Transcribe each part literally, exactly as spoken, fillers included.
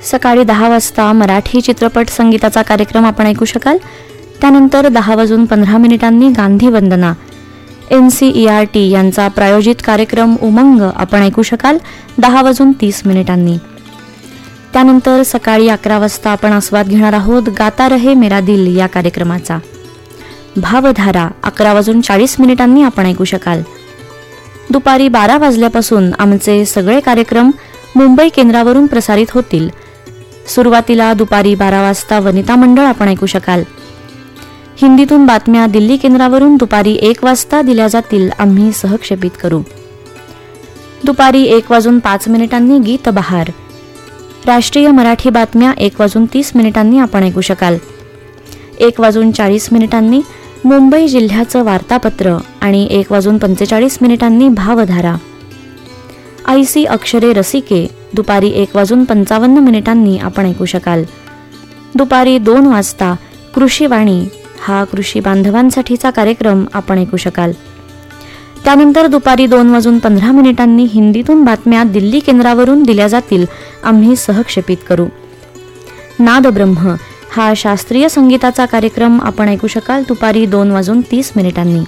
सकाळी दहा वाजता मराठी चित्रपट संगीताचा कार्यक्रम आपण ऐकू शकाल. त्यानंतर दहा वाजून पंधरा मिनिटांनी गांधी वंदना N C E R T यांचा प्रायोजित कार्यक्रम उमंग आपण ऐकू शकाल दहा वाजून तीस मिनिटांनी. त्यानंतर सकाळी अकरा वाजता आपण आस्वाद घेणार आहोत गाता रहे मेरा दिल या कार्यक्रमाचा. भावधारा अकरा वाजून चाळीस मिनिटांनी आपण ऐकू शकाल. दुपारी बारा वाजल्यापासून आमचे सगळे कार्यक्रम मुंबई केंद्रावरून प्रसारित होतील. सुरुवातीला दुपारी बारा वाजता वनिता मंडळ आपण ऐकू शकाल. हिंदीतून बातम्या दिल्ली केंद्रावरून दुपारी एक वाजता दिल्या जातील, आम्ही सहक्षेपित करू. दुपारी एक वाजून पाच मिनिटांनी गीत बहार. राष्ट्रीय मराठी बातम्या एक वाजून तीस मिनिटांनी आपण ऐकू शकाल. एक वाजून चाळीस मिनिटांनी मुंबई जिल्ह्याचं वार्तापत्र आणि एक वाजून पंचेचाळीस मिनिटांनी भावधारा. आयसी अक्षरे रसिके दुपारी एक वाजून पंचावन्न मिनिटांनी आपण ऐकू शकाल. दुपारी दोन वाजता कृषीवाणी हा कृषी बांधवांसाठीचा कार्यक्रम आपण ऐकू शकाल. त्यानंतर दुपारी दोन वाजून पंधरा मिनिटांनी हिंदीतून बातम्या दिल्ली केंद्रावरून दिल्या जातील, आम्ही सहक्षेपित करू. नाद ब्रह्म हा शास्त्रीय संगीताचा कार्यक्रम आपण ऐकू शकाल दुपारी दोन वाजून तीस मिनिटांनी.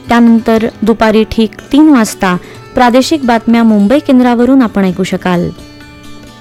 त्यानंतर दुपारी ठीक तीन वाजता प्रादेशिक बातम्या मुंबई केंद्रावरून आपण ऐकू शकाल.